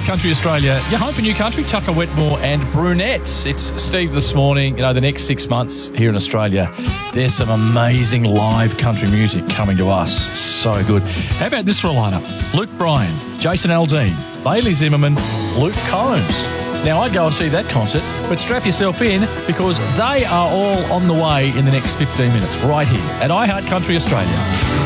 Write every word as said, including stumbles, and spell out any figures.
Country Australia, your home for new country, Tucker Wetmore and Brunette. It's Steve this morning. You know, the next six months here in Australia, there's some amazing live country music coming to us. So good. How about this for a lineup? Luke Bryan, Jason Aldean, Bailey Zimmerman, Luke Combs. Now, I'd go and see that concert, but strap yourself in because they are all on the way in the next fifteen minutes right here at iHeart Country Australia.